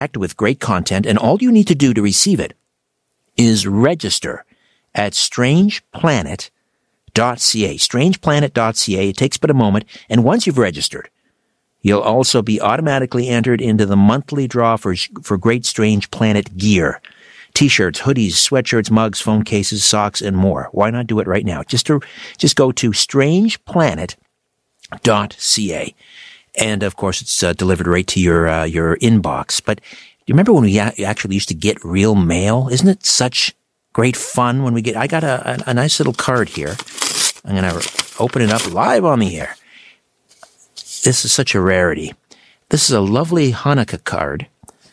with great content, and all you need to do to receive it is register at strangeplanet.ca. Strangeplanet.ca. It takes but a moment, and once you've registered, you'll also be automatically entered into the monthly draw for Great Strange Planet gear. T-shirts, hoodies, sweatshirts, mugs, phone cases, socks, and more. Why not do it right now? Just go to strangeplanet.ca. And, of course, it's delivered right to your inbox. But do you remember when we actually used to get real mail? Isn't it such great fun when we get... I got a nice little card here. I'm going to open it up live on the air. This is such a rarity. This is a lovely Hanukkah card.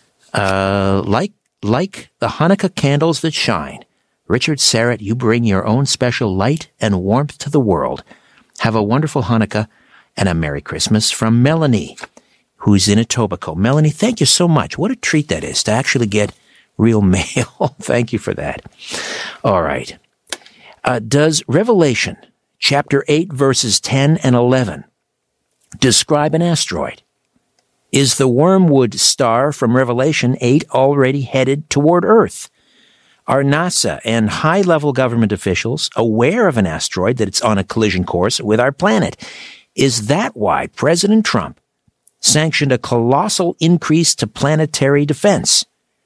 Like the Hanukkah candles that shine, Richard Syrett, you bring your own special light and warmth to the world. Have a wonderful Hanukkah and a Merry Christmas from Melanie, who's in Etobicoke. Melanie, thank you so much. What a treat that is to actually get real mail. Thank you for that. All right. Does Revelation chapter 8, verses 10 and 11 describe an asteroid? Is the Wormwood star from Revelation 8 already headed toward Earth? Are NASA and high-level government officials aware of an asteroid that it's on a collision course with our planet? Is that why President Trump sanctioned a colossal increase to planetary defense?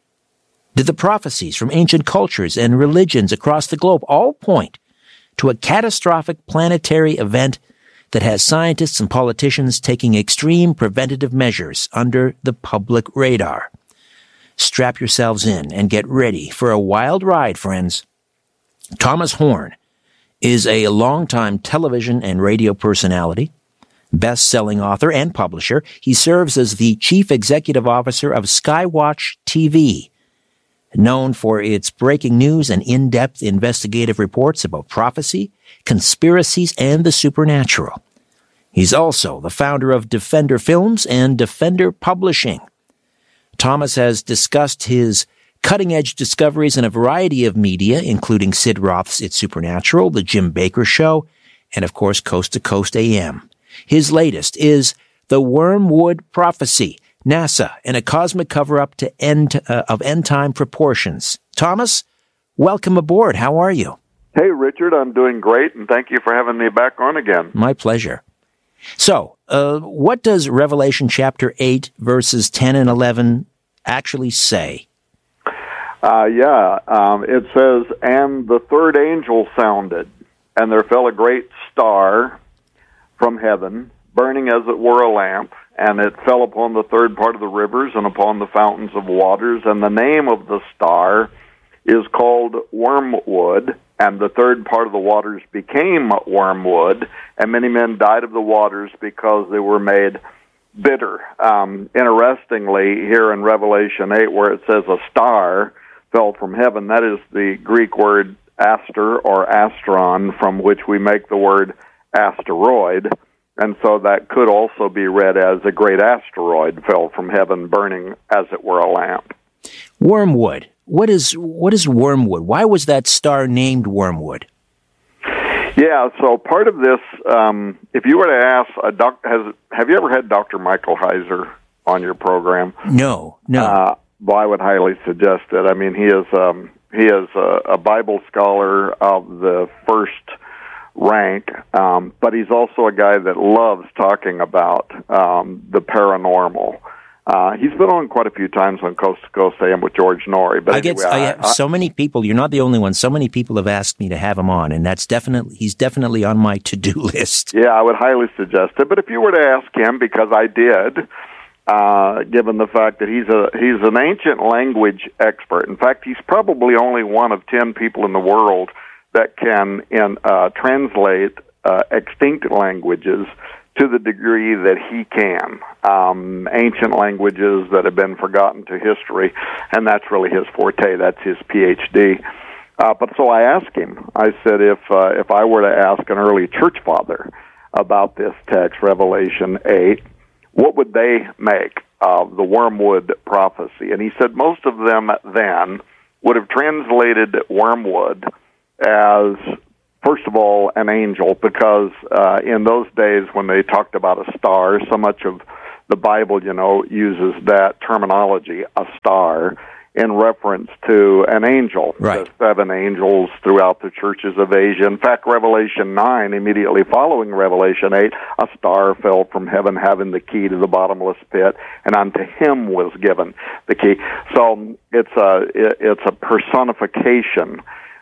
Did the prophecies from ancient cultures and religions across the globe all point to a catastrophic planetary event that has scientists and politicians taking extreme preventative measures under the public radar? Strap yourselves in and get ready for a wild ride, friends. Thomas Horn is a longtime television and radio personality, best-selling author and publisher. He serves as the chief executive officer of Skywatch TV, known for its breaking news and in-depth investigative reports about prophecy, conspiracies, and the supernatural. He's also the founder of Defender Films and Defender Publishing. Thomas has discussed his cutting-edge discoveries in a variety of media, including Sid Roth's It's Supernatural, The Jim Baker Show, and, of course, Coast to Coast AM. His latest is The Wormwood Prophecy, NASA, and a cosmic cover-up of end-time proportions. Thomas, welcome aboard. How are you? Hey, Richard. I'm doing great, and thank you for having me back on again. My pleasure. So, what does Revelation chapter 8, verses 10 and 11 actually say? It says, "And the third angel sounded, and there fell a great star from heaven, burning as it were a lamp, and it fell upon the third part of the rivers and upon the fountains of waters, and the name of the star is called Wormwood, and the third part of the waters became wormwood, and many men died of the waters because they were made bitter." Interestingly, here in Revelation 8, where it says a star fell from heaven, that is the Greek word aster or astron, from which we make the word asteroid, and so that could also be read as a great asteroid fell from heaven, burning as it were a lamp. Wormwood. What is wormwood? Why was that star named Wormwood? Yeah, so part of this, if you were to ask have you ever had Dr. Michael Heiser on your program? No. Well, I would highly suggest it. I mean, he is a Bible scholar of the first rank, but he's also a guy that loves talking about the paranormal. He's been on quite a few times on Coast to Coast AM with George Norrie. But so many people. You're not the only one. So many people have asked me to have him on, and he's definitely on my to-do list. Yeah, I would highly suggest it. But if you were to ask him, because I did, given the fact that he's an ancient language expert. In fact, he's probably only one of 10 people in the world that can translate extinct languages to the degree that he can, ancient languages that have been forgotten to history, and that's really his forte. That's his PhD. But so I asked him. I said, if I were to ask an early church father about this text, Revelation 8, what would they make of the wormwood prophecy? And he said most of them then would have translated wormwood as, first of all, an angel, because in those days when they talked about a star, so much of the Bible, uses that terminology, a star, in reference to an angel. Right. The 7 angels throughout the churches of Asia. In fact, Revelation 9, immediately following Revelation 8, a star fell from heaven having the key to the bottomless pit, and unto him was given the key. So it's a personification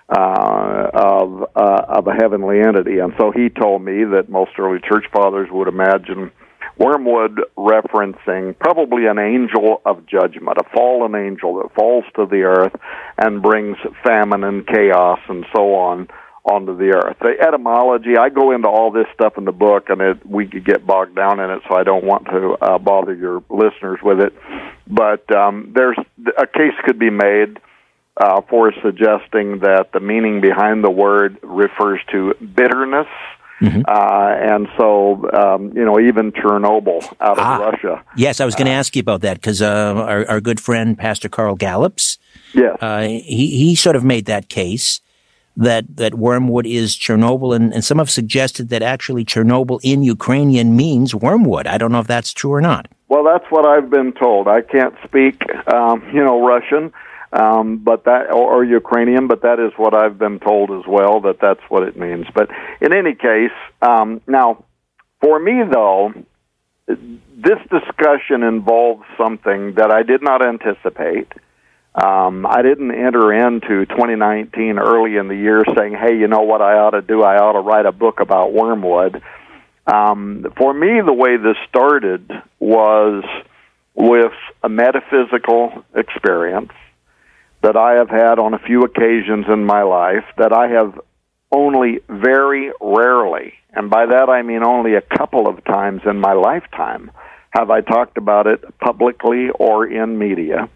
of a heavenly entity. And so he told me that most early church fathers would imagine Wormwood referencing probably an angel of judgment, a fallen angel that falls to the earth and brings famine and chaos and so on onto the earth. The etymology, I go into all this stuff in the book, and we could get bogged down in it, so I don't want to bother your listeners with it. But there's a case could be made for suggesting that the meaning behind the word refers to bitterness. Mm-hmm. And so, even Chernobyl out of Russia. Yes, I was going to ask you about that because our good friend, Pastor Carl Gallups, yes, he sort of made that case that wormwood is Chernobyl, and some have suggested that actually Chernobyl in Ukrainian means wormwood. I don't know if that's true or not. Well, that's what I've been told. I can't speak, Russian. But that, or Ukrainian, but that is what I've been told as well, that's what it means. But in any case, now, for me, though, this discussion involves something that I did not anticipate. I didn't enter into 2019 early in the year saying, hey, you know what I ought to do? I ought to write a book about wormwood. For me, the way this started was with a metaphysical experience that I have had on a few occasions in my life that I have only very rarely, and by that I mean only a couple of times in my lifetime, have I talked about it publicly or in media.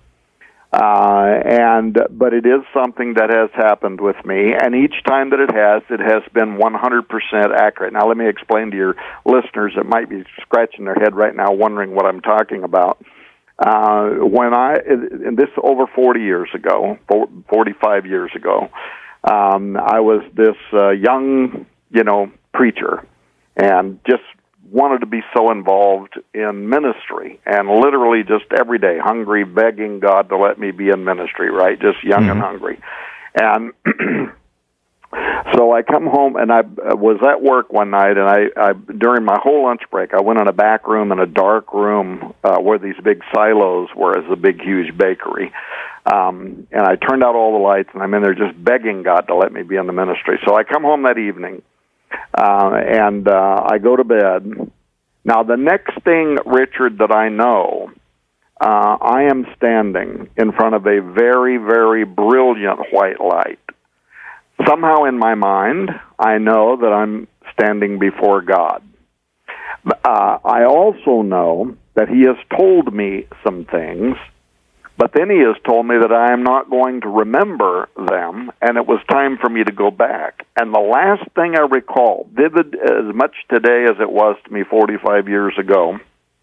But it is something that has happened with me, and each time that it has been 100% accurate. Now, let me explain to your listeners that might be scratching their head right now wondering what I'm talking about. And this over 40 years ago, 45 years ago, I was this young, preacher, and just wanted to be so involved in ministry, and literally just every day, hungry, begging God to let me be in ministry, right? Just young and hungry. And so I come home, and I was at work one night, and I during my whole lunch break, I went in a back room in a dark room where these big silos were as a big, huge bakery. And I turned out all the lights, and I'm in there just begging God to let me be in the ministry. So I come home that evening, and I go to bed. Now, the next thing, Richard, that I know, I am standing in front of a very, very brilliant white light. Somehow in my mind, I know that I'm standing before God. I also know that He has told me some things, but then He has told me that I am not going to remember them, and it was time for me to go back. And the last thing I recall, vivid as much today as it was to me 45 years ago,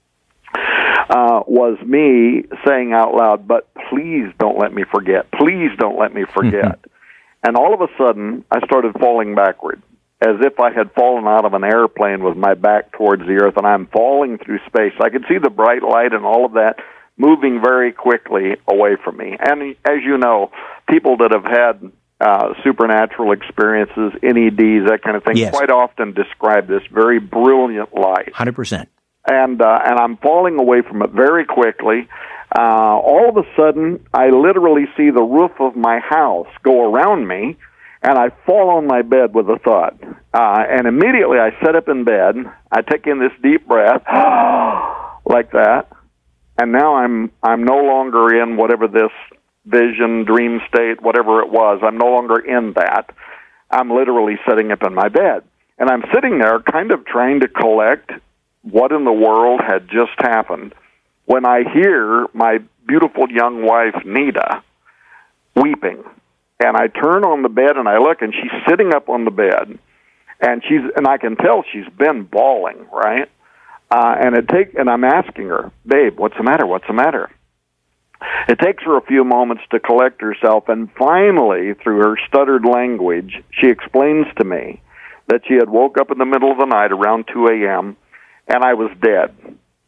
was me saying out loud, but please don't let me forget. Please don't let me forget. And all of a sudden, I started falling backward, as if I had fallen out of an airplane with my back towards the earth, and I'm falling through space. I could see the bright light and all of that moving very quickly away from me. And as you know, people that have had supernatural experiences, NEDs, that kind of thing, yes, quite often describe this very brilliant light. 100%. And I'm falling away from it very quickly. All of a sudden, I literally see the roof of my house go around me, and I fall on my bed with a thud. And immediately I sit up in bed, I take in this deep breath, like that, and now I'm no longer in whatever this vision, dream state, whatever it was. I'm no longer in that. I'm literally sitting up in my bed. And I'm sitting there kind of trying to collect what in the world had just happened, when I hear my beautiful young wife, Nita, weeping. And I turn on the bed and I look, and she's sitting up on the bed, and I can tell she's been bawling, right? And I'm asking her, babe, what's the matter? What's the matter? It takes her a few moments to collect herself, and finally, through her stuttered language, she explains to me that she had woke up in the middle of the night around 2 a.m., and I was dead.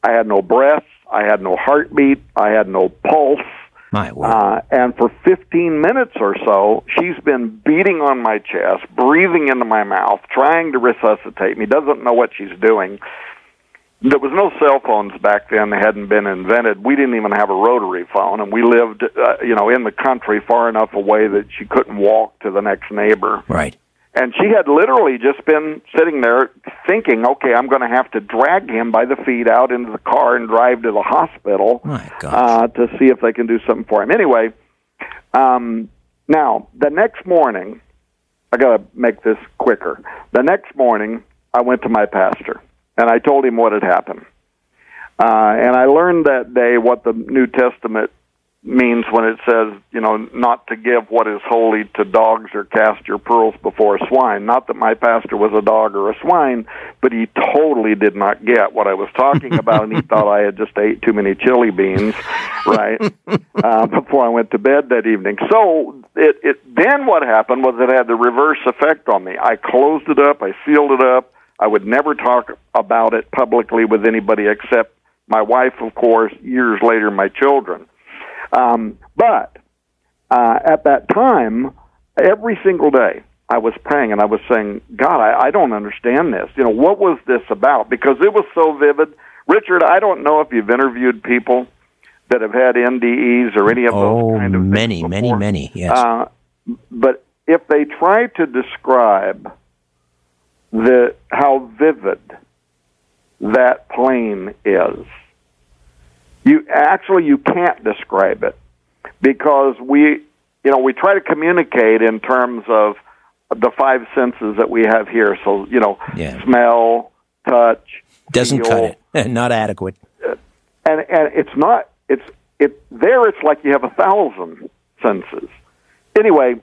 I had no breath. I had no heartbeat. I had no pulse. My word. And for 15 minutes or so, she's been beating on my chest, breathing into my mouth, trying to resuscitate me, doesn't know what she's doing. There was no cell phones back then. They hadn't been invented. We didn't even have a rotary phone, and we lived, in the country far enough away that she couldn't walk to the next neighbor. Right. And she had literally just been sitting there thinking, okay, I'm going to have to drag him by the feet out into the car and drive to the hospital to see if they can do something for him. Anyway, now, the next morning, I got to make this quicker. The next morning, I went to my pastor, and I told him what had happened. And I learned that day what the New Testament means when it says, not to give what is holy to dogs or cast your pearls before swine. Not that my pastor was a dog or a swine, but he totally did not get what I was talking about, and he thought I had just ate too many chili beans, right, before I went to bed that evening. So then what happened was it had the reverse effect on me. I closed it up. I sealed it up. I would never talk about it publicly with anybody except my wife, of course, years later, my children. But at that time, every single day, I was praying and I was saying, God, I don't understand this. What was this about? Because it was so vivid. Richard, I don't know if you've interviewed people that have had NDEs or any of those kind of things before. many, yes. But if they try to describe how vivid that plane is, you can't describe it, because we try to communicate in terms of the five senses that we have here. So, smell, touch, doesn't feel, cut it. Not adequate. And it's not, it's like you have 1,000 senses. Anyway,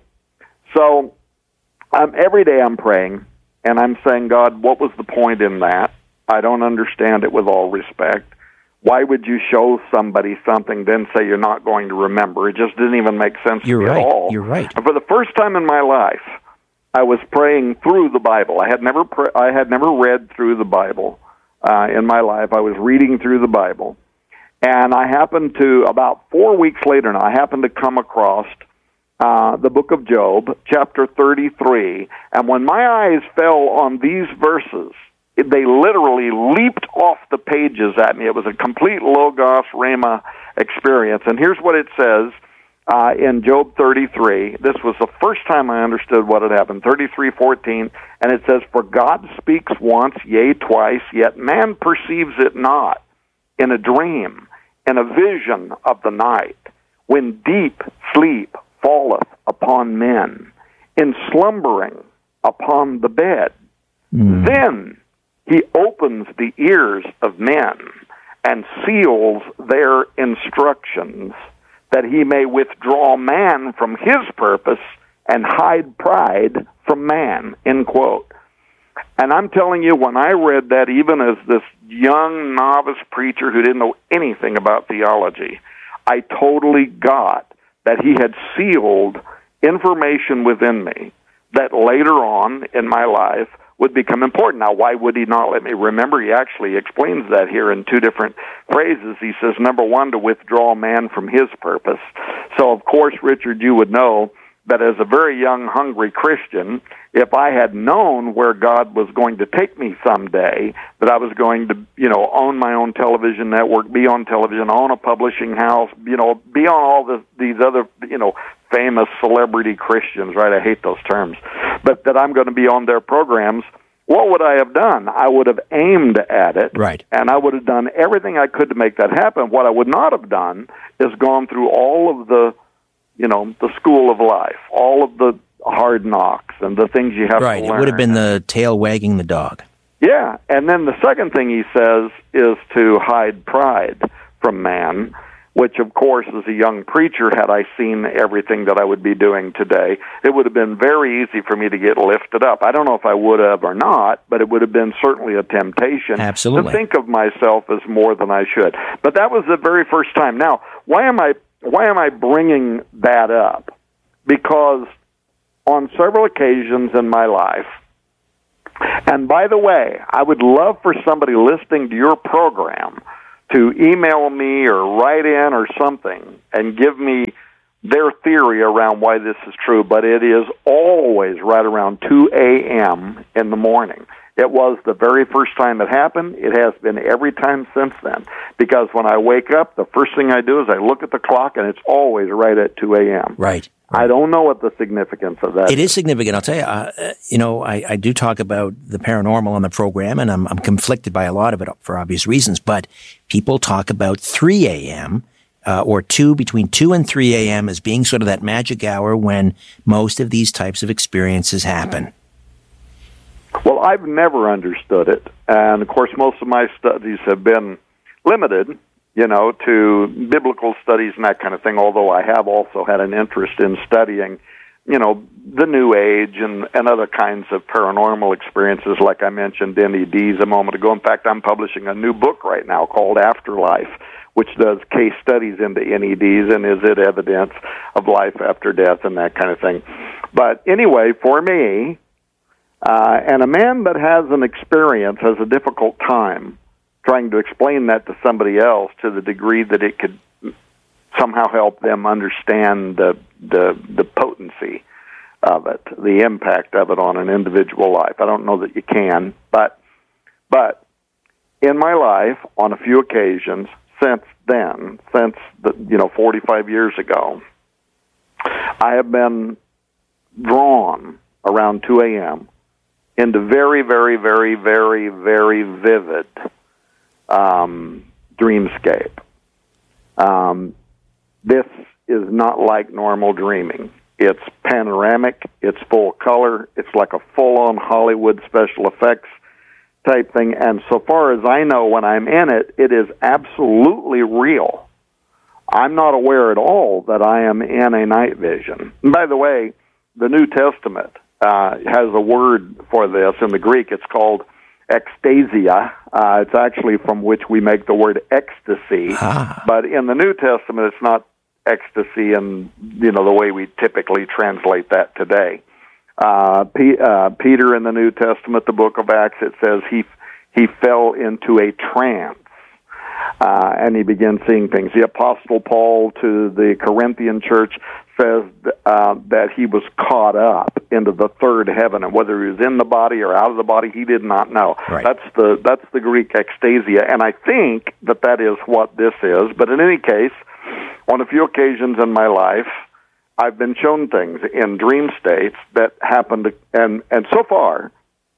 so every day I'm praying, and I'm saying, God, what was the point in that? I don't understand it, with all respect. Why would you show somebody something, then say you're not going to remember? It just didn't even make sense to me at all. You're right. And for the first time in my life, I was praying through the Bible. I had never read through the Bible in my life. I was reading through the Bible. And I happened to, about 4 weeks later now, I happened to come across the book of Job, chapter 33. And when my eyes fell on these verses, they literally leaped off the pages at me. It was a complete Logos Rhema experience. And here's what it says in Job 33. This was the first time I understood what had happened. 33:14, and it says, "For God speaks once, yea, twice, yet man perceives it not. In a dream, in a vision of the night, when deep sleep falleth upon men, in slumbering upon the bed. Then he opens the ears of men and seals their instructions, that he may withdraw man from his purpose and hide pride from man," end quote. And I'm telling you, when I read that, even as this young novice preacher who didn't know anything about theology, I totally got that he had sealed information within me that later on in my life would become important. Now, why would he not let me remember? He actually explains that here in two different phrases. He says, number one, to withdraw man from his purpose. So, of course, Richard, you would know that as a very young, hungry Christian, if I had known where God was going to take me someday, that I was going to, own my own television network, be on television, own a publishing house, be on all these other, famous celebrity Christians, right? I hate those terms. But that I'm going to be on their programs, what would I have done? I would have aimed at it, right, and I would have done everything I could to make that happen. What I would not have done is gone through all of the, the school of life, all of the hard knocks and the things you have to learn. Right, it would have been the tail wagging the dog. Yeah, and then the second thing he says is to hide pride from man, which, of course, as a young preacher, had I seen everything that I would be doing today, it would have been very easy for me to get lifted up. I don't know if I would have or not, but it would have been certainly a temptation Absolutely. to think of myself as more than I should. But that was the very first time. Now, why am I bringing that up? Because on several occasions in my life, and by the way, I would love for somebody listening to your program to email me or write in or something and give me their theory around why this is true, but it is always right around 2 a.m. in the morning. It was the very first time it happened. It has been every time since then. Because when I wake up, the first thing I do is I look at the clock, and it's always right at 2 a.m. Right. I don't know what the significance of that is. It is significant. I'll tell you, I do talk about the paranormal on the program, and I'm conflicted by a lot of it for obvious reasons, but people talk about 3 a.m., or between 2 and 3 a.m. as being sort of that magic hour when most of these types of experiences happen. Well, I've never understood it. And, of course, most of my studies have been limited, to biblical studies and that kind of thing, although I have also had an interest in studying, the New Age and other kinds of paranormal experiences, like I mentioned, NEDs a moment ago. In fact, I'm publishing a new book right now called Afterlife, which does case studies into NEDs and is it evidence of life after death and that kind of thing. But anyway, for me, and a man that has an experience has a difficult time trying to explain that to somebody else to the degree that it could somehow help them understand the potency of it, the impact of it on an individual life. I don't know that you can, but in my life, on a few occasions since 45 years ago, I have been drawn around 2 a.m. into very, very, very, very, very vivid dreamscape. This is not like normal dreaming. It's panoramic, it's full color, it's like a full-on Hollywood special effects type thing, and so far as I know, when I'm in it, it is absolutely real. I'm not aware at all that I am in a night vision. And by the way, the New Testament has a word for this. In the Greek, it's called ecstasia. It's actually from which we make the word ecstasy. But in the New Testament, it's not ecstasy in the way we typically translate that today. Peter in the New Testament, the book of Acts, it says he fell into a trance. And he began seeing things. The Apostle Paul to the Corinthian church says that he was caught up into the third heaven, and whether he was in the body or out of the body, he did not know. Right. That's the Greek ecstasia, and I think that is what this is. But in any case, on a few occasions in my life, I've been shown things in dream states that happened, and so far,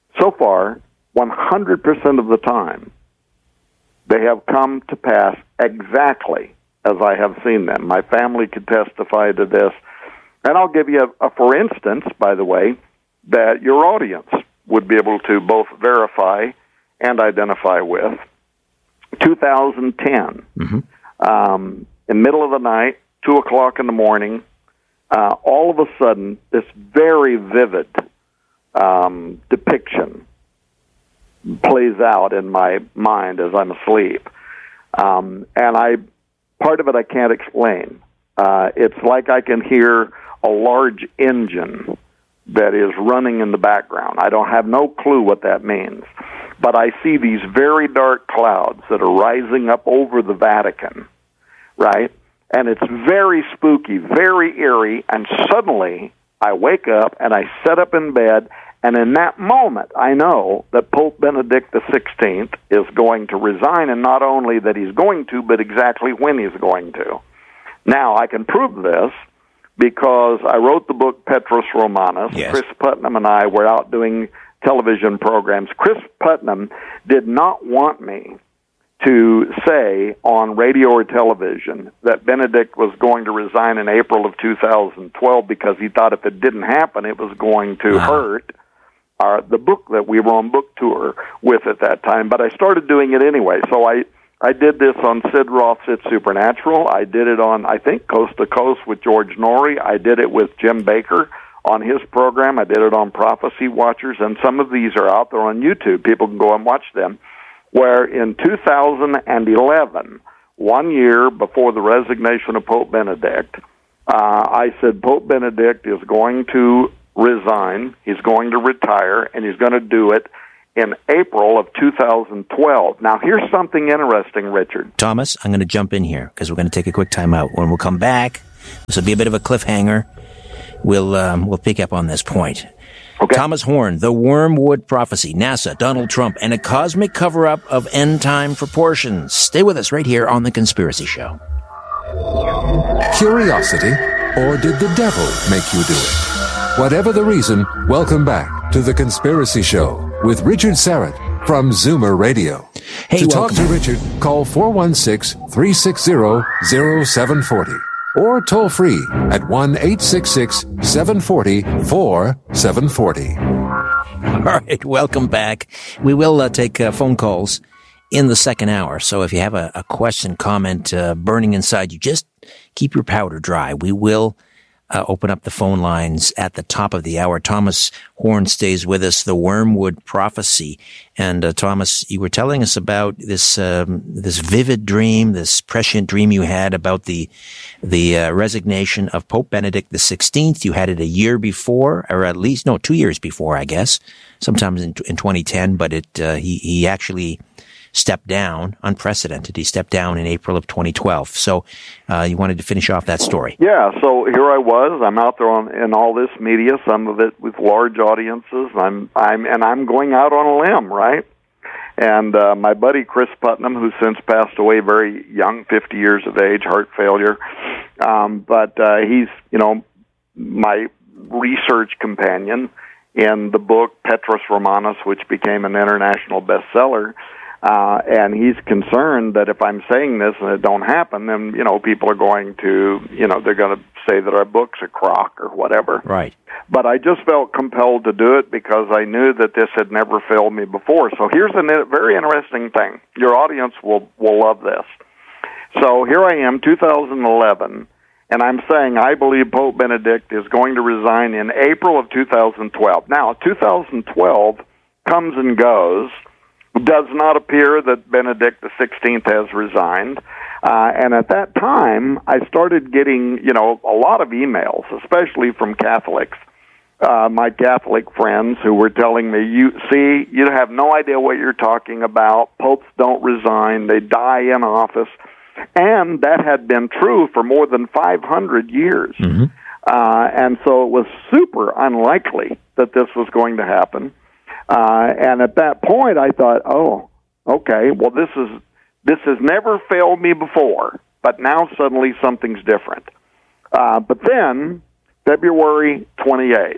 100% of the time, they have come to pass exactly as I have seen them. My family could testify to this. And I'll give you a for instance, by the way, that your audience would be able to both verify and identify with. 2010, in the middle of the night, 2 o'clock in the morning, all of a sudden, this very vivid depiction plays out in my mind as I'm asleep. And part of it I can't explain. It's like I can hear a large engine that is running in the background. I don't have no clue what that means. But I see these very dark clouds that are rising up over the Vatican, right? And it's very spooky, very eerie, and suddenly I wake up and I sit up in bed, and in that moment, I know that Pope Benedict XVI is going to resign, and not only that he's going to, but exactly when he's going to. Now, I can prove this because I wrote the book Petrus Romanus. Yes. Chris Putnam and I were out doing television programs. Chris Putnam did not want me to say on radio or television that Benedict was going to resign in April of 2012 because he thought if it didn't happen, it was going to hurt the book that we were on book tour with at that time. But I started doing it anyway. So I did this on Sid Roth's It's Supernatural. I did it on, I think, Coast to Coast with George Norrie. I did it with Jim Baker on his program. I did it on Prophecy Watchers, and some of these are out there on YouTube. People can go and watch them. Where in 2011, 1 year before the resignation of Pope Benedict, I said Pope Benedict is going to resign, he's going to retire, and he's going to do it in April of 2012. Now, here's something interesting, Richard. Thomas, I'm going to jump in here because we're going to take a quick time out. When we'll come back, this will be a bit of a cliffhanger. We'll pick up on this point. Okay. Thomas Horn, The Wormwood Prophecy, NASA, Donald Trump, and a cosmic cover-up of end-time proportions. Stay with us right here on The Conspiracy Show. Curiosity, or did the devil make you do it? Whatever the reason, welcome back to The Conspiracy Show with Richard Syrett from Zoomer Radio. Hey, to talk to Richard, call 416-360-0740 or toll free at 1-866-740-4740. All right, welcome back. We will take phone calls in the second hour. So if you have a question, comment burning inside you, just keep your powder dry. We will open up the phone lines at the top of the hour. Thomas Horn stays with us, The Wormwood Prophecy. And Thomas, you were telling us about this vivid dream, this prescient dream you had about the resignation of Pope Benedict XVI. You had it a year before, or at least 2 years before, I guess, sometimes in 2010. But he actually stepped down, unprecedented. He stepped down in April of 2012. So you wanted to finish off that story. Yeah, so here I was. I'm out there in all this media, some of it with large audiences. I'm going out on a limb, right? And my buddy Chris Putnam, who since passed away very young, 50 years of age, heart failure, but he's my research companion in the book Petrus Romanus, which became an international bestseller. And he's concerned that if I'm saying this and it don't happen, then, people are going to, they're going to say that our book's a crock or whatever. Right. But I just felt compelled to do it because I knew that this had never failed me before. So here's a very interesting thing. Your audience will love this. So here I am, 2011, and I'm saying I believe Pope Benedict is going to resign in April of 2012. Now, 2012 comes and goes. Does not appear that Benedict XVI has resigned. And at that time, I started getting, a lot of emails, especially from Catholics, my Catholic friends who were telling me, you have no idea what you're talking about. Popes don't resign. They die in office. And that had been true for more than 500 years. Mm-hmm. And so it was super unlikely that this was going to happen. And at that point, I thought, oh, okay, well, this has never failed me before, but now suddenly something's different. But then, February 28th,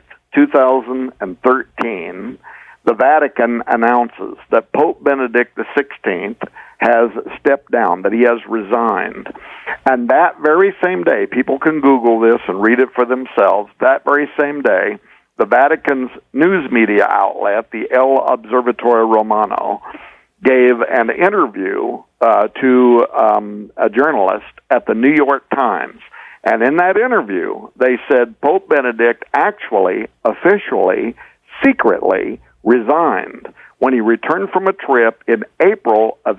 2013, the Vatican announces that Pope Benedict XVI has stepped down, that he has resigned. And that very same day, people can Google this and read it for themselves, that very same day, the Vatican's news media outlet, the El Observatore Romano, gave an interview to a journalist at the New York Times. And in that interview, they said Pope Benedict actually, officially, secretly resigned when he returned from a trip in April of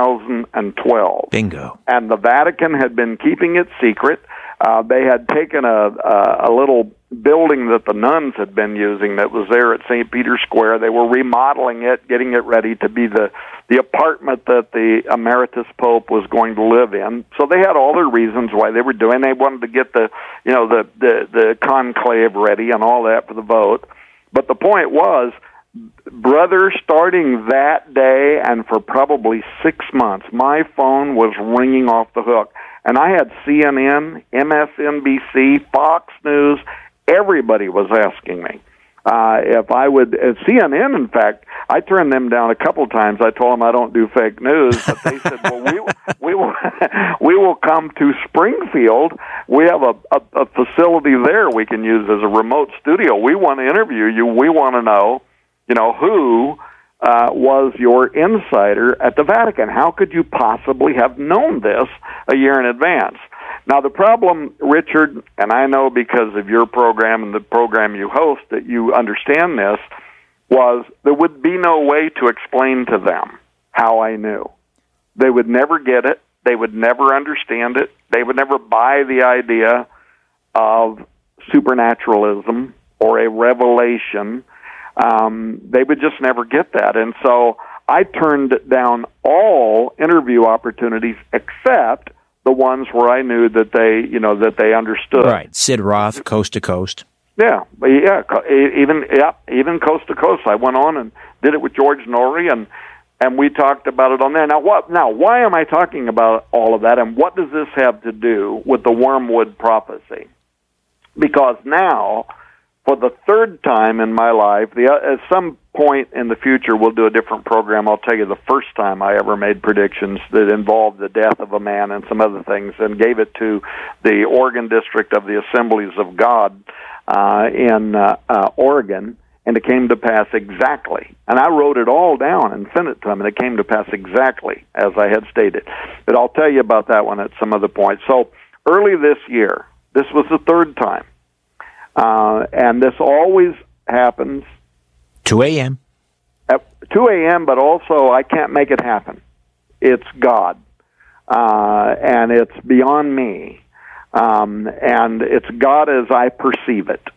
2012. Bingo. And the Vatican had been keeping it secret. They had taken a little building that the nuns had been using that was there at St. Peter's Square. They were remodeling it, getting it ready to be the apartment that the emeritus pope was going to live in. So they had all their reasons why they were doing. They wanted to get the conclave ready and all that for the vote. But the point was, brother, starting that day and for probably 6 months, my phone was ringing off the hook. And I had CNN, MSNBC, Fox News, everybody was asking me if I would. CNN, in fact, I turned them down a couple of times. I told them I don't do fake news, but they said, "Well, we will come to Springfield. We have a facility there we can use as a remote studio. We want to interview you. We want to know, who." Was your insider at the Vatican? How could you possibly have known this a year in advance? Now, the problem, Richard, and I know because of your program and the program you host that you understand this, was there would be no way to explain to them how I knew. They would never get it. They would never understand it. They would never buy the idea of supernaturalism or a revelation. They would just never get that. And so I turned down all interview opportunities except the ones where I knew that they understood. Right. Sid Roth, Coast to Coast. Yeah, even Coast to Coast. I went on and did it with George Norrie, and we talked about it on there. Now, why am I talking about all of that, and what does this have to do with the Wormwood prophecy? Because now, for the third time in my life, at some point in the future, we'll do a different program. I'll tell you the first time I ever made predictions that involved the death of a man and some other things, and gave it to the Oregon District of the Assemblies of God in Oregon, and it came to pass exactly. And I wrote it all down and sent it to him, and it came to pass exactly as I had stated. But I'll tell you about that one at some other point. So early this year, this was the third time, and this always happens. 2 a.m. At 2 a.m., but also I can't make it happen. It's God, and it's beyond me, and it's God as I perceive it.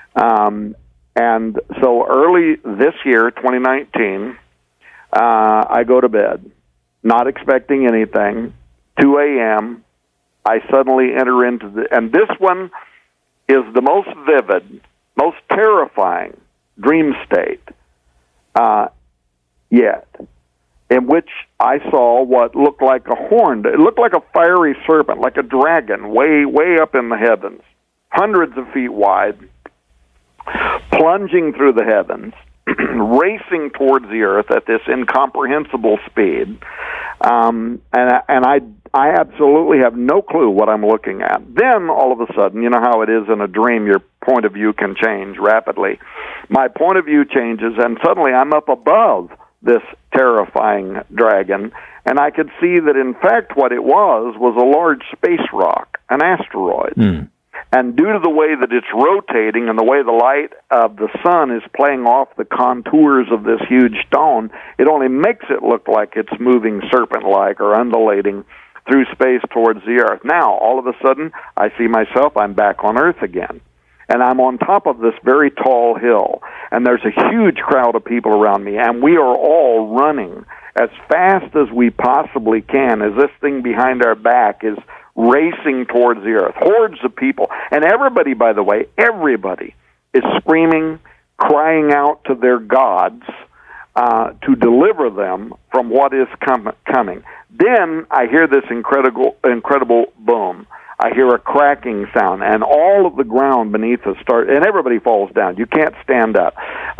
And so early this year, 2019, I go to bed, not expecting anything. 2 a.m., I suddenly enter into and this one is the most vivid, most terrifying dream state yet, in which I saw what looked like a horn. It looked like a fiery serpent, like a dragon, way up in the heavens, hundreds of feet wide, plunging through the heavens, racing towards the earth at this incomprehensible speed. And I absolutely have no clue what I'm looking at. Then, all of a sudden, you know how it is in a dream, your point of view can change rapidly. My point of view changes, and suddenly I'm up above this terrifying dragon, and I could see that, in fact, what it was a large space rock, an asteroid. Mm. And due to the way that it's rotating and the way the light of the sun is playing off the contours of this huge stone, it only makes it look like it's moving serpent-like or undulating through space towards the earth. Now, all of a sudden, I see myself, I'm back on Earth again. And I'm on top of this very tall hill, and there's a huge crowd of people around me, and we are all running as fast as we possibly can as this thing behind our back is racing towards the earth. Hordes of people. And everybody, by the way, everybody is screaming, crying out to their gods to deliver them from what is coming. Then I hear this incredible boom. I hear a cracking sound, and all of the ground beneath us and everybody falls down. You can't stand up.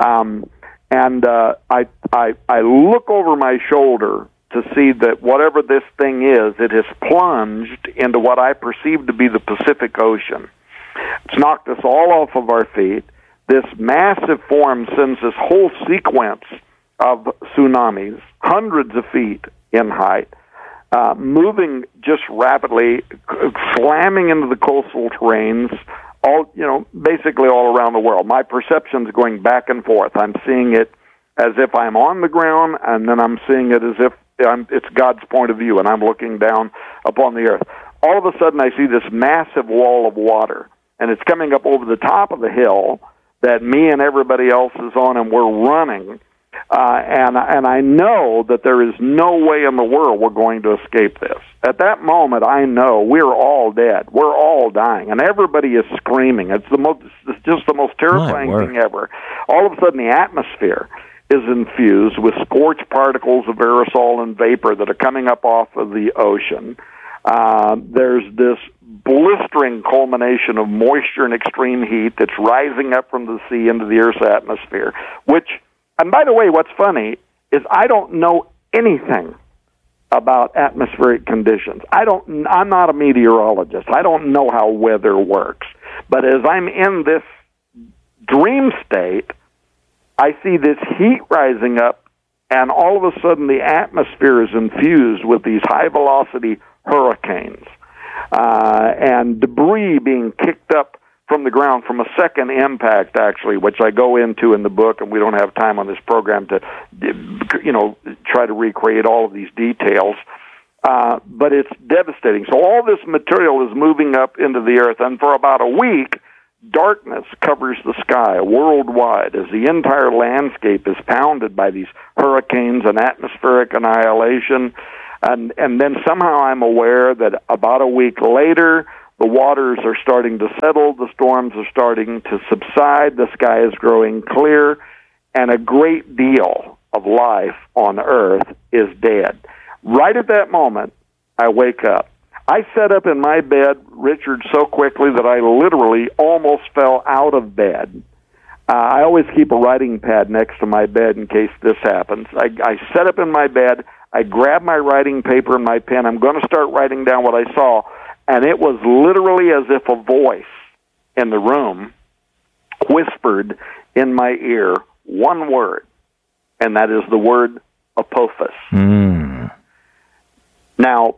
I look over my shoulder to see that whatever this thing is, it has plunged into what I perceive to be the Pacific Ocean. It's knocked us all off of our feet. This massive form sends this whole sequence of tsunamis, hundreds of feet in height, moving just rapidly, slamming into the coastal terrains, basically all around the world. My perception's going back and forth. I'm seeing it as if I'm on the ground, and then I'm seeing it as if it's God's point of view, and I'm looking down upon the earth. All of a sudden, I see this massive wall of water, and it's coming up over the top of the hill that me and everybody else is on, and we're running. And I know that there is no way in the world we're going to escape this. At that moment, I know we're all dead. We're all dying, and everybody is screaming. It's just the most terrifying thing ever. All of a sudden, the atmosphere is infused with scorched particles of aerosol and vapor that are coming up off of the ocean. There's this blistering culmination of moisture and extreme heat that's rising up from the sea into the Earth's atmosphere, and by the way, what's funny is I don't know anything about atmospheric conditions. I'm not a meteorologist. I don't know how weather works. But as I'm in this dream state, I see this heat rising up, and all of a sudden the atmosphere is infused with these high-velocity hurricanes and debris being kicked up from the ground from a second impact, actually, which I go into in the book, and we don't have time on this program to, try to recreate all of these details. But it's devastating. So all this material is moving up into the earth, and for about a week, darkness covers the sky worldwide as the entire landscape is pounded by these hurricanes and atmospheric annihilation. And then somehow I'm aware that about a week later, the waters are starting to settle, the storms are starting to subside, the sky is growing clear, and a great deal of life on Earth is dead. Right at that moment, I wake up. I sat up in my bed, Richard, so quickly that I literally almost fell out of bed. I always keep a writing pad next to my bed in case this happens. I sat up in my bed, I grabbed my writing paper and my pen. I'm going to start writing down what I saw, and it was literally as if a voice in the room whispered in my ear one word, and that is the word Apophis. Now,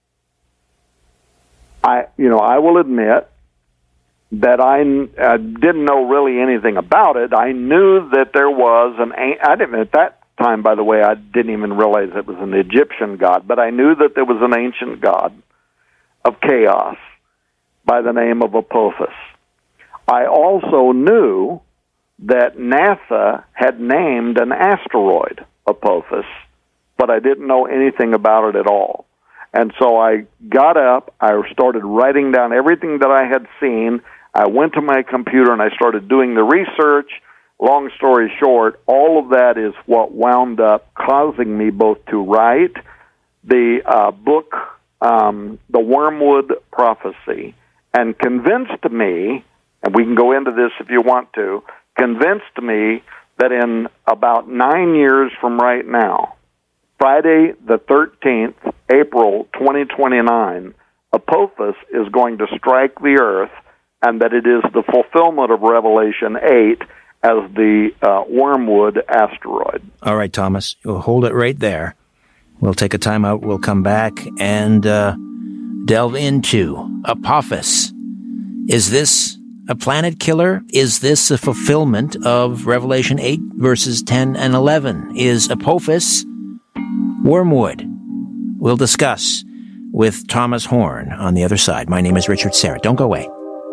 I will admit that I didn't know really anything about it. I knew that there was I didn't at that time, by the way, I didn't even realize it was an Egyptian god, but I knew that there was an ancient god of chaos by the name of Apophis. I also knew that NASA had named an asteroid Apophis, but I didn't know anything about it at all. And so I got up, I started writing down everything that I had seen. I went to my computer and I started doing the research. Long story short, all of that is what wound up causing me both to write the book, The Wormwood Prophecy, and convinced me, and we can go into this if you want to, convinced me that in about 9 years from right now, Friday the 13th, April 2029, Apophis is going to strike the earth, and that it is the fulfillment of Revelation 8 as the Wormwood asteroid. All right, Thomas, you'll hold it right there. We'll take a time out. We'll come back and delve into Apophis. Is this a planet killer? Is this a fulfillment of Revelation 8, verses 10 and 11? Is Apophis wormwood? We'll discuss with Thomas Horn on the other side. My name is Richard Syrett. Don't go away.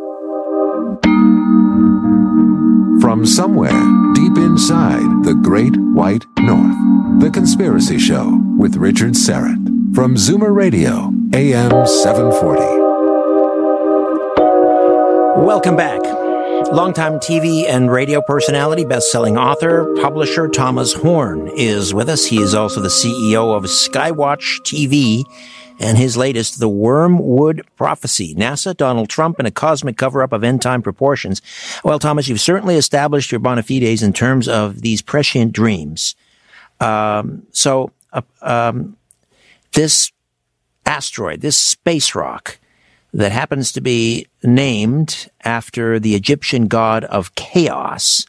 From somewhere deep inside the Great White North, The Conspiracy Show with Richard Syrett from Zoomer Radio, AM 740. Welcome back. Longtime TV and radio personality, best-selling author, publisher Thomas Horn is with us. He is also the CEO of Skywatch TV and his latest, The Wormwood Prophecy, NASA, Donald Trump, and a cosmic cover-up of end-time proportions. Well, Thomas, you've certainly established your bona fides in terms of these prescient dreams. This asteroid, this space rock that happens to be named after the Egyptian god of chaos,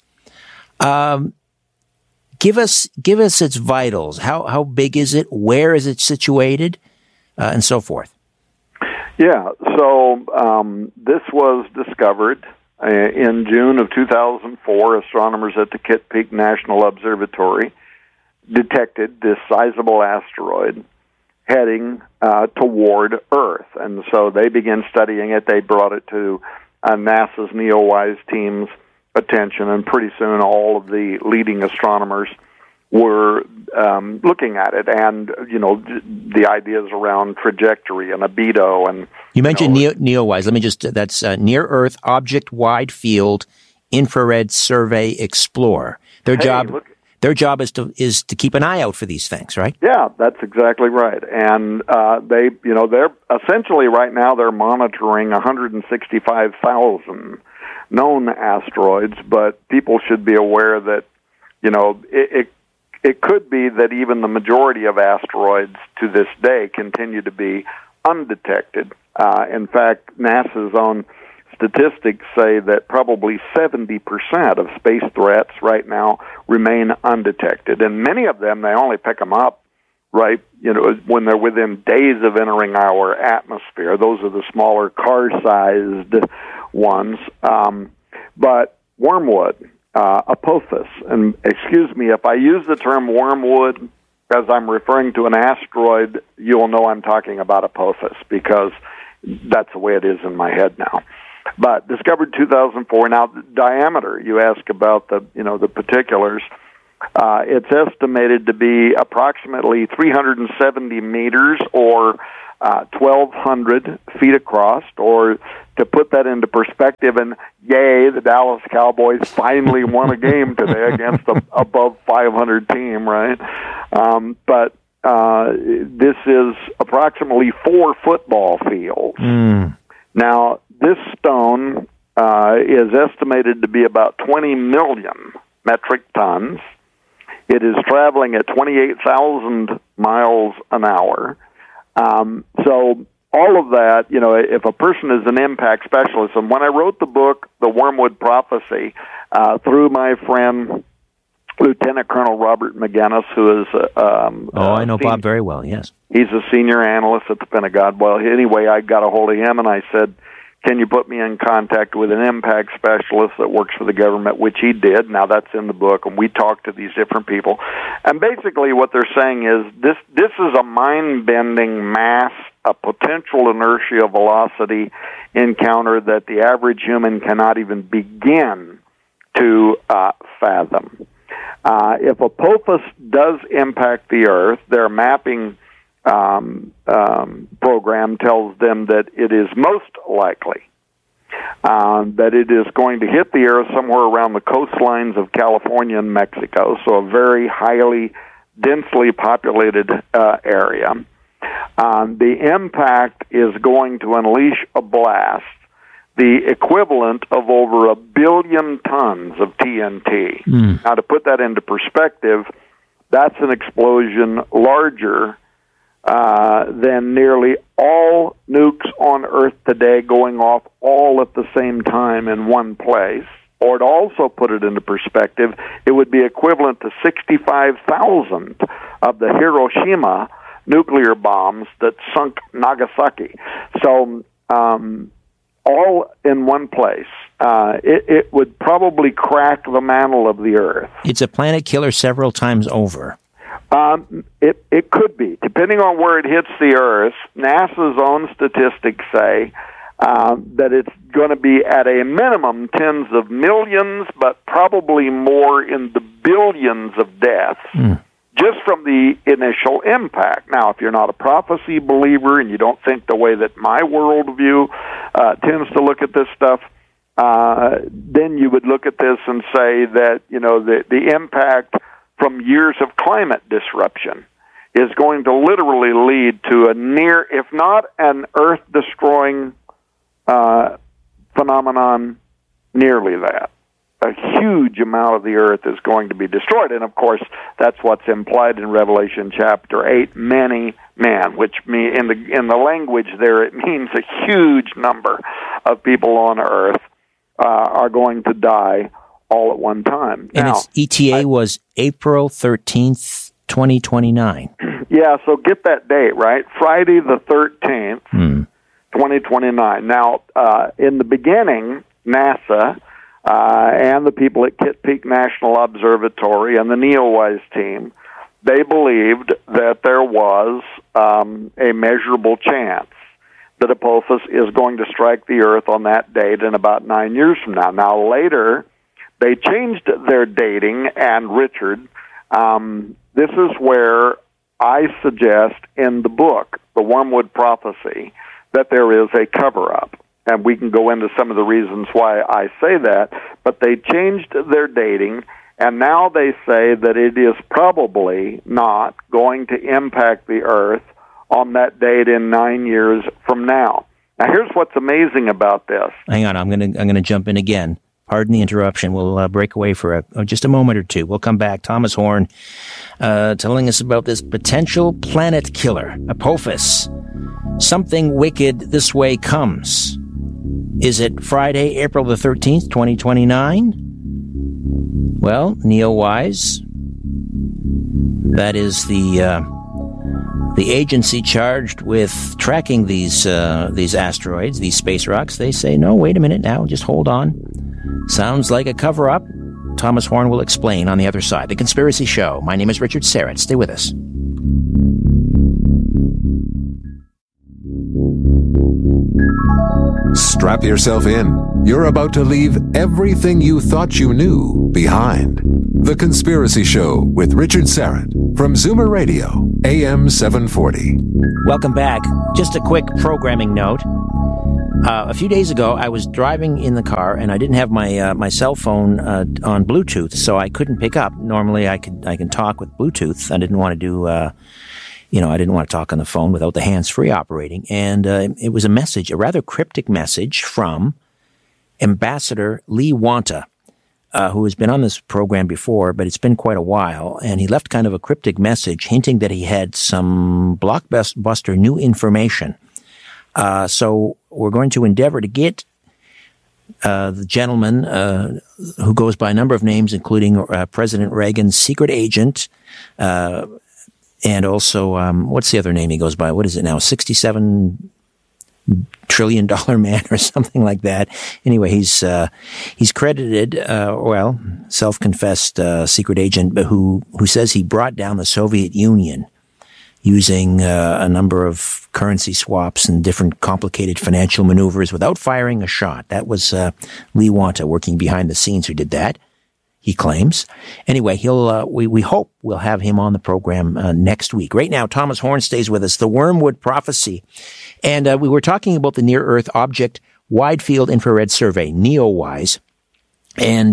give us its vitals. How big is it? Where is it situated? And so forth. Yeah, so this was discovered in June of 2004. Astronomers at the Kitt Peak National Observatory detected this sizable asteroid heading toward Earth. And so they began studying it. They brought it to NASA's NEOWISE team's attention, and pretty soon all of the leading astronomers were looking at it, and the ideas around trajectory and albedo, and you mentioned NEOWISE. Let me just that's Near Earth Object Wide Field Infrared Survey Explorer. Their job is to keep an eye out for these things, right? Yeah, that's exactly right. And they're essentially right now they're monitoring 165,000 known asteroids, but people should be aware that it could be that even the majority of asteroids to this day continue to be undetected. In fact, NASA's own statistics say that probably 70% of space threats right now remain undetected. And many of them, they only pick them up, right, when they're within days of entering our atmosphere. Those are the smaller car-sized ones. But wormwood, Apophis, and excuse me, if I use the term wormwood as I'm referring to an asteroid, you'll know I'm talking about Apophis, because that's the way it is in my head now. But discovered 2004. Now, the diameter, you ask about the particulars. It's estimated to be approximately 370 meters or 1,200 feet across, or to put that into perspective, and yay, the Dallas Cowboys finally won a game today against a above 500 team, right? But this is approximately 4 football fields. Now, this stone is estimated to be about 20 million metric tons. It is traveling at 28,000 miles an hour. So all of that, if a person is an impact specialist, and when I wrote the book, The Wormwood Prophecy, through my friend Lieutenant Colonel Robert McGinnis, who is I know Bob very well, yes. He's a senior analyst at the Pentagon. Well, anyway, I got a hold of him, and I said, can you put me in contact with an impact specialist that works for the government, which he did. Now, that's in the book, and we talked to these different people. And basically what they're saying is this is a mind-bending mass, a potential inertia velocity encounter that the average human cannot even begin to fathom. If Apophis does impact the Earth, their mapping program tells them that it is most likely that it is going to hit the Earth somewhere around the coastlines of California and Mexico, so a very highly, densely populated area. The impact is going to unleash a blast, the equivalent of over 1 billion tons of TNT. Now, to put that into perspective, that's an explosion larger than nearly all nukes on Earth today going off all at the same time in one place. Or to also put it into perspective, it would be equivalent to 65,000 of the Hiroshima nuclear bombs that sunk Nagasaki. So, all in one place. It would probably crack the mantle of the Earth. It's a planet killer several times over. It could be, depending on where it hits the Earth. NASA's own statistics say that it's going to be at a minimum tens of millions, but probably more in the billions of deaths just from the initial impact. Now, if you're not a prophecy believer and you don't think the way that my worldview tends to look at this stuff, then you would look at this and say that, the impact from years of climate disruption is going to literally lead to a near, if not an earth-destroying phenomenon, nearly that. A huge amount of the earth is going to be destroyed. And, of course, that's what's implied in Revelation chapter 8, many men, which in the language there, it means a huge number of people on earth are going to die all at one time. And its ETA was April 13th, 2029. Yeah, so get that date, right? Friday the 13th, 2029. Now, in the beginning, NASA and the people at Kitt Peak National Observatory and the NEOWISE team, they believed that there was a measurable chance that Apophis is going to strike the Earth on that date in about 9 years from now. Now, later, they changed their dating, and Richard, this is where I suggest in the book, The Wormwood Prophecy, that there is a cover-up. And we can go into some of the reasons why I say that, but they changed their dating, and now they say that it is probably not going to impact the Earth on that date in 9 years from now. Now, here's what's amazing about this. Hang on, I'm gonna jump in again. Pardon the interruption. We'll break away for just a moment or two. We'll come back. Thomas Horn telling us about this potential planet killer, Apophis. Something wicked this way comes. Is it Friday, April the 13th, 2029? Well, NEOWISE, that is the agency charged with tracking these asteroids, these space rocks, they say, no, wait a minute now, just hold on. Sounds like a cover-up. Thomas Horn will explain on the other side. The Conspiracy Show. My name is Richard Serrett. Stay with us. Strap yourself in. You're about to leave everything you thought you knew behind. The Conspiracy Show with Richard Syrett from Zoomer Radio, AM 740. Welcome back. Just a quick programming note. A few days ago, I was driving in the car, and I didn't have my cell phone on Bluetooth, so I couldn't pick up. Normally, I can talk with Bluetooth. I didn't want to do, I didn't want to talk on the phone without the hands-free operating. And it was a rather cryptic message from Ambassador Lee Wanta, who has been on this program before, but it's been quite a while. And he left kind of a cryptic message hinting that he had some blockbuster new information. So we're going to endeavor to get the gentleman who goes by a number of names, including President Reagan's secret agent, and also what's the other name he goes by? What is it now? $67 trillion man or something like that. Anyway, he's credited, self-confessed secret agent, but who says he brought down the Soviet Union using a number of currency swaps and different complicated financial maneuvers without firing a shot. That was Lee Wanta working behind the scenes who did that, he claims. Anyway, we hope we'll have him on the program next week. Right now, Thomas Horn stays with us, the Wormwood Prophecy. And we were talking about the Near-Earth Object Wide Field Infrared Survey, NEOWISE. And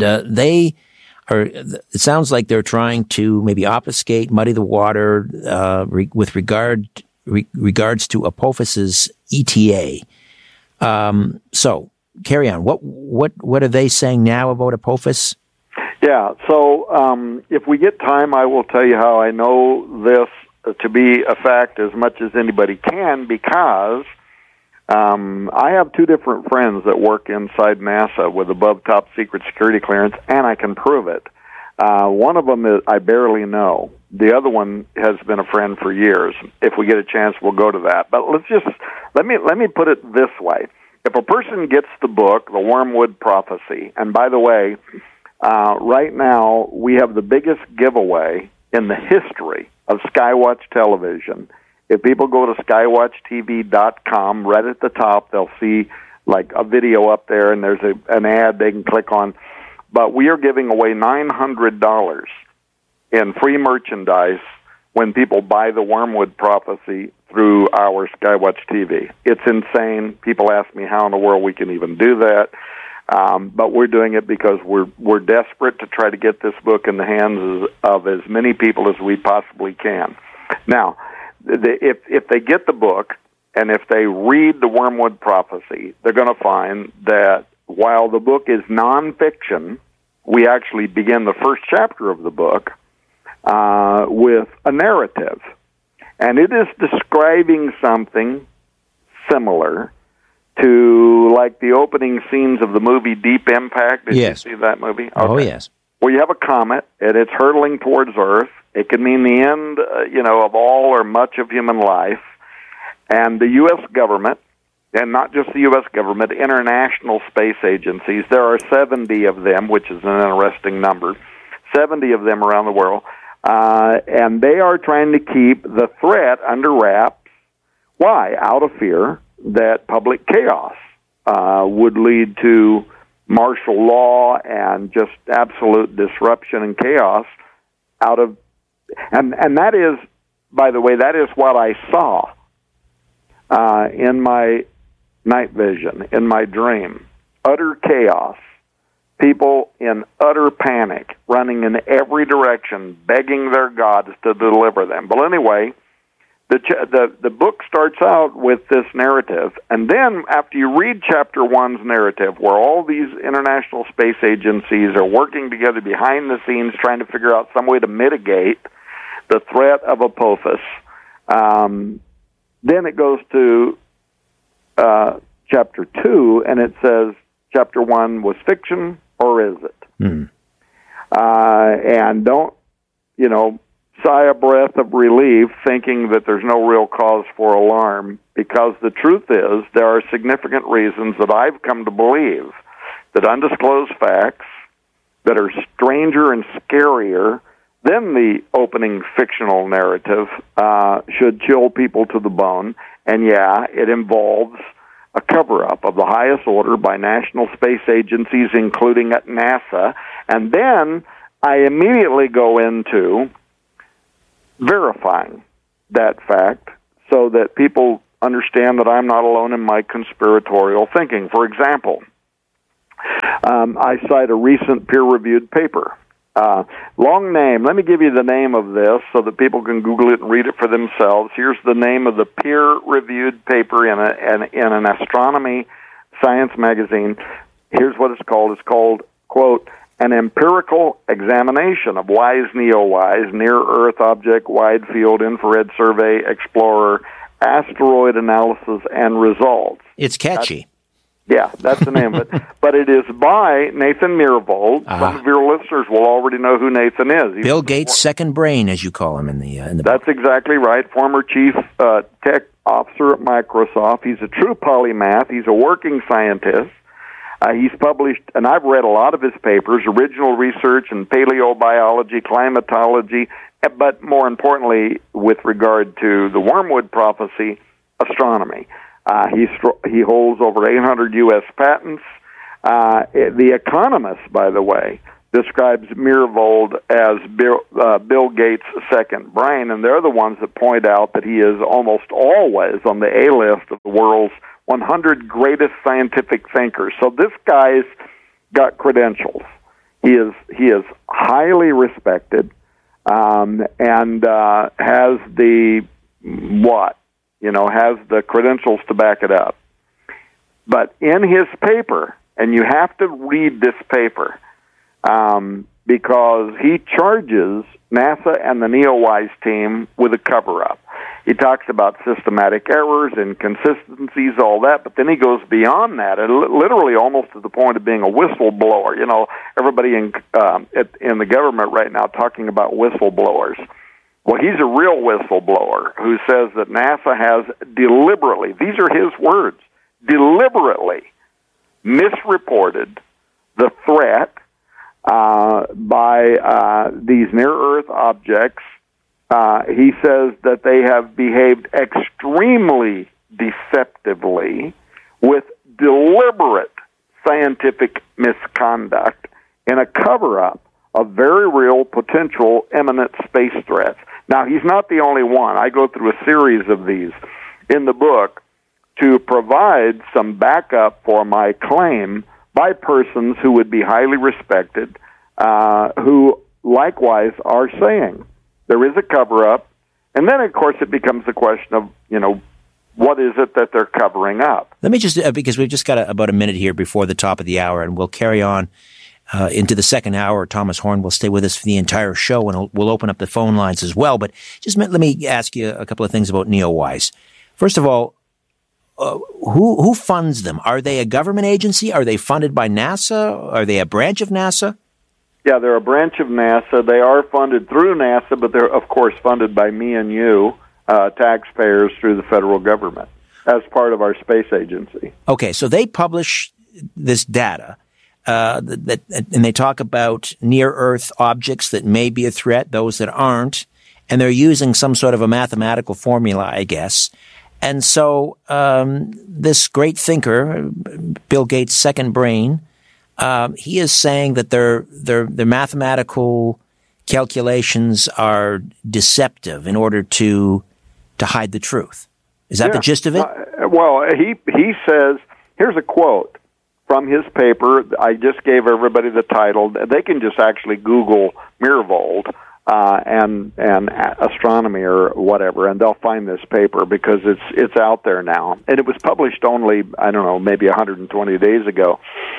it sounds like they're trying to maybe obfuscate, muddy the water with regards to Apophis's ETA. So carry on. What are they saying now about Apophis? Yeah. So if we get time, I will tell you how I know this to be a fact as much as anybody can, because I have two different friends that work inside NASA with above top secret security clearance, and I can prove it. One of them I barely know. The other one has been a friend for years. If we get a chance, we'll go to that. But let me put it this way. If a person gets the book, The Wormwood Prophecy, and by the way, right now we have the biggest giveaway in the history of Skywatch Television. If people go to skywatchtv.com, right at the top, they'll see like a video up there, and there's an ad they can click on. But we are giving away $900 in free merchandise when people buy the Wormwood Prophecy through our Skywatch TV. It's insane. People ask me how in the world we can even do that. But we're doing it because we're desperate to try to get this book in the hands of as many people as we possibly can. Now, if they get the book and if they read the Wormwood Prophecy, they're going to find that while the book is nonfiction, we actually begin the first chapter of the book with a narrative. And it is describing something similar to like the opening scenes of the movie Deep Impact. Did you see that movie? Okay. Oh, yes. Well, you have a comet, and it's hurtling towards Earth. It can mean the end, of all or much of human life. And the U.S. government, and not just the U.S. government, international space agencies, there are 70 of them, which is an interesting number, 70 of them around the world, and they are trying to keep the threat under wraps. Why? Out of fear that public chaos would lead to martial law and just absolute disruption and chaos and that is, by the way, that is what I saw in my night vision, in my dream. Utter chaos. People in utter panic, running in every direction, begging their gods to deliver them. But anyway, the book starts out with this narrative, and then after you read Chapter 1's narrative, where all these international space agencies are working together behind the scenes trying to figure out some way to mitigate the threat of Apophis, then it goes to Chapter 2, and it says, Chapter 1 was fiction, or is it? And don't, sigh a breath of relief thinking that there's no real cause for alarm, because the truth is there are significant reasons that I've come to believe that undisclosed facts that are stranger and scarier than the opening fictional narrative should chill people to the bone. And yeah, it involves a cover-up of the highest order by national space agencies, including at NASA. And then I immediately go into verifying that fact so that people understand that I'm not alone in my conspiratorial thinking. For example, I cite a recent peer-reviewed paper. Long name. Let me give you the name of this so that people can Google it and read it for themselves. Here's the name of the peer-reviewed paper in an astronomy science magazine. Here's what it's called. It's called, quote, an empirical examination of WISE, NEOWISE, Near-Earth Object Wide Field Infrared Survey Explorer, Asteroid Analysis and Results. It's catchy. That's the name of it. But it is by Nathan Myhrvold. Some of your listeners will already know who Nathan is. Bill Gates' second brain, as you call him in the That's exactly right. Former chief tech officer at Microsoft. He's a true polymath. He's a working scientist. He's published, and I've read a lot of his papers, original research in paleobiology, climatology, but more importantly, with regard to the Wormwood prophecy, astronomy. He holds over 800 U.S. patents. The Economist, by the way, describes Myhrvold as Bill Gates' second brain, and they're the ones that point out that he is almost always on the A-list of the world's 100 greatest scientific thinkers. So this guy's got credentials. He is highly respected, and has the has the credentials to back it up. But in his paper, and you have to read this paper, because he charges NASA and the NEOWISE team with a cover-up. He talks about systematic errors, inconsistencies, all that, but then he goes beyond that, and literally almost to the point of being a whistleblower. You know, everybody in the government right now talking about whistleblowers. Well, he's a real whistleblower who says that NASA has deliberately, these are his words, deliberately misreported the threat by these near-Earth objects. He says that they have behaved extremely deceptively with deliberate scientific misconduct in a cover-up of very real potential imminent space threats. Now, he's not the only one. I go through a series of these in the book to provide some backup for my claim by persons who would be highly respected, who likewise are saying there is a cover-up. And then, of course, it becomes the question of, what is it that they're covering up? Let me just, because we've just got about a minute here before the top of the hour, and we'll carry on into the second hour. Thomas Horn will stay with us for the entire show, and we'll open up the phone lines as well. But just let me ask you a couple of things about NEOWISE. First of all, who funds them? Are they a government agency? Are they funded by NASA? Are they a branch of NASA? Yeah, they're a branch of NASA. They are funded through NASA, but they're, of course, funded by me and you, taxpayers, through the federal government as part of our space agency. Okay, so they publish this data, and they talk about near-Earth objects that may be a threat, those that aren't, and they're using some sort of a mathematical formula, I guess. And so this great thinker, Bill Gates' second brain, he is saying that their mathematical calculations are deceptive in order to hide the truth. Is that the gist of it? Well, he says, here's a quote from his paper. I just gave everybody the title. They can just actually Google Myhrvold and astronomy or whatever, and they'll find this paper because it's out there now. And it was published only, I don't know, maybe 120 days ago.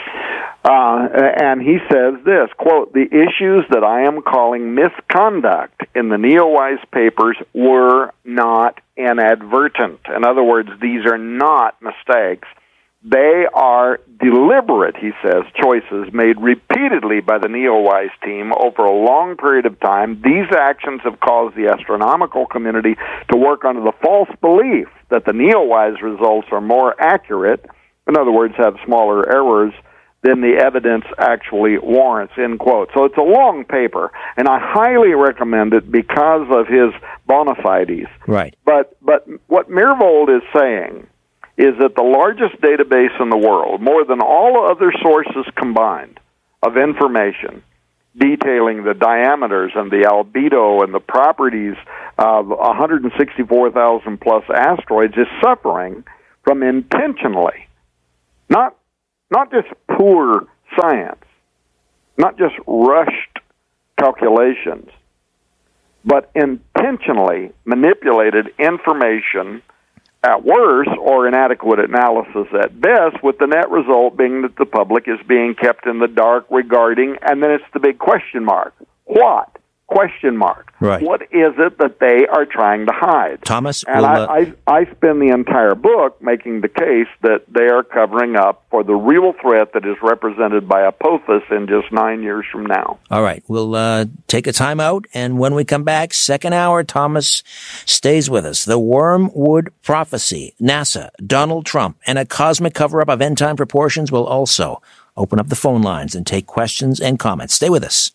And he says this, quote, the issues that I am calling misconduct in the NEOWISE papers were not inadvertent. In other words, these are not mistakes. They are deliberate, he says, choices made repeatedly by the NEOWISE team over a long period of time. These actions have caused the astronomical community to work under the false belief that the NEOWISE results are more accurate, in other words, have smaller errors than the evidence actually warrants, end quote. So it's a long paper, and I highly recommend it because of his bona fides. Right. But what Myhrvold is saying is that the largest database in the world, more than all other sources combined, of information detailing the diameters and the albedo and the properties of 164,000 plus asteroids, is suffering from intentionally, not just poor science, not just rushed calculations, but intentionally manipulated information at worst, or inadequate analysis at best, with the net result being that the public is being kept in the dark regarding, and then it's the big question mark. What? Question mark. Right. What is it that they are trying to hide? Thomas, and I spend the entire book making the case that they are covering up for the real threat that is represented by Apophis in just 9 years from now. All right. We'll take a time out, and when we come back, second hour, Thomas stays with us. The Wormwood Prophecy, NASA, Donald Trump, and a cosmic cover-up of end-time proportions will also open up the phone lines and take questions and comments. Stay with us.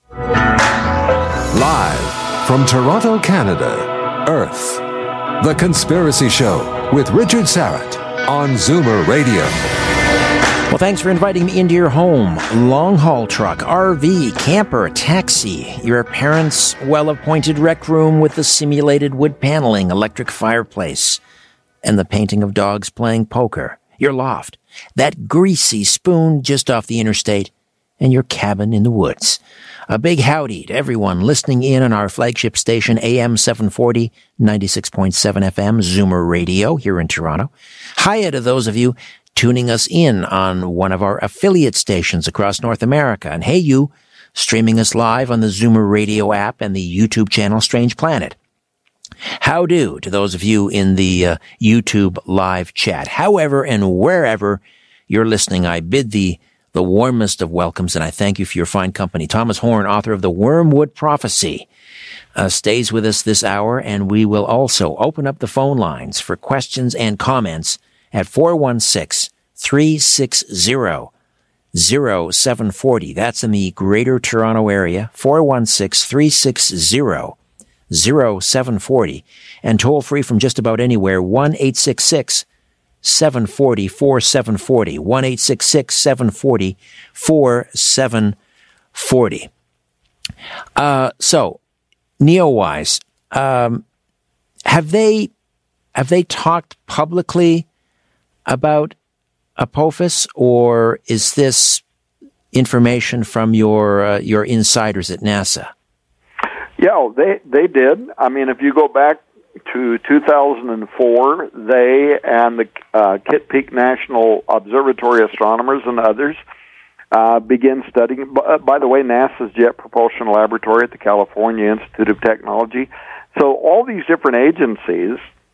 Live from Toronto, Canada, Earth, The Conspiracy Show with Richard Syrett on Zoomer Radio. Well, thanks for inviting me into your home. Long-haul truck, RV, camper, taxi, your parents' well-appointed rec room with the simulated wood paneling, electric fireplace, and the painting of dogs playing poker, your loft, that greasy spoon just off the interstate, and your cabin in the woods. A big howdy to everyone listening in on our flagship station, AM 740, 96.7 FM, Zoomer Radio here in Toronto. Hiya to those of you tuning us in on one of our affiliate stations across North America. And hey, you streaming us live on the Zoomer Radio app and the YouTube channel Strange Planet. How do to those of you in the YouTube live chat. However and wherever you're listening, I bid the warmest of welcomes, and I thank you for your fine company. Thomas Horn, author of The Wormwood Prophecy, stays with us this hour, and we will also open up the phone lines for questions and comments at 416-360-0740. That's in the Greater Toronto Area, 416-360-0740, and toll free from just about anywhere, 1-866-740-4740, 1-866-740-4740. So, Neowise, have they talked publicly about Apophis, or is this information from your insiders at NASA? Yeah, they did. I mean, if you go back to 2004, they and the Kitt Peak National Observatory astronomers and others begin studying. By the way, NASA's Jet Propulsion Laboratory at the California Institute of Technology. So all these different agencies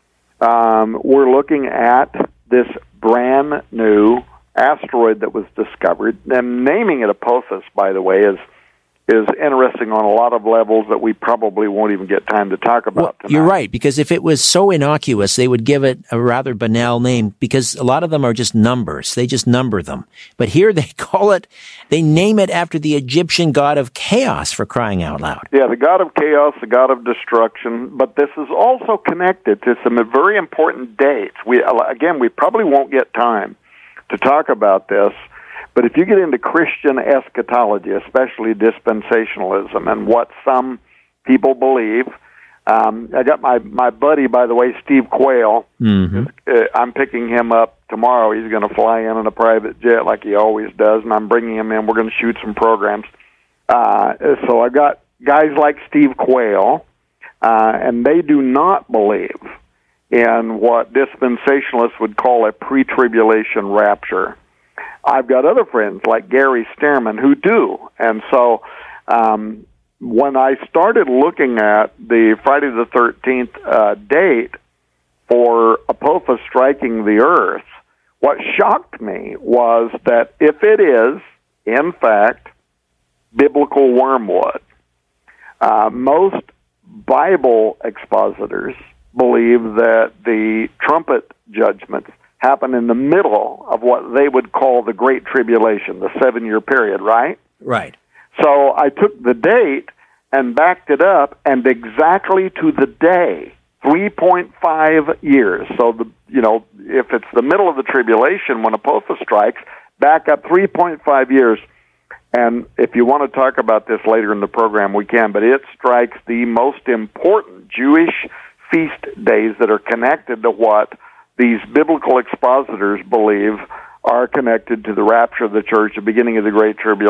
were looking at this brand new asteroid that was discovered. And naming it Apophis, by the way, is interesting on a lot of levels that we probably won't even get time to talk about tonight. You're right, because if it was so innocuous, they would give it a rather banal name, because a lot of them are just numbers. They just number them. But here they name it after the Egyptian god of chaos, for crying out loud. Yeah, the god of chaos, the god of destruction. But this is also connected to some very important dates. We probably won't get time to talk about this. But if you get into Christian eschatology, especially dispensationalism, and what some people believe, I got my buddy, by the way, Steve Quayle. Mm-hmm. I'm picking him up tomorrow. He's going to fly in on a private jet like he always does, and I'm bringing him in. We're going to shoot some programs. So I got guys like Steve Quayle, and they do not believe in what dispensationalists would call a pre-tribulation rapture. I've got other friends like Gary Stearman who do. And so when I started looking at the Friday the 13th date for Apophis striking the Earth, what shocked me was that if it is, in fact, biblical wormwood, most Bible expositors believe that the trumpet judgments happen in the middle of what they would call the Great Tribulation, the 7-year period, right? Right. So I took the date and backed it up, and exactly to the day, 3.5 years. So, if it's the middle of the tribulation when Apophis strikes, back up 3.5 years. And if you want to talk about this later in the program, we can, but it strikes the most important Jewish feast days that are connected to what these biblical expositors believe are connected to the rapture of the church, the beginning of the Great Tribulation.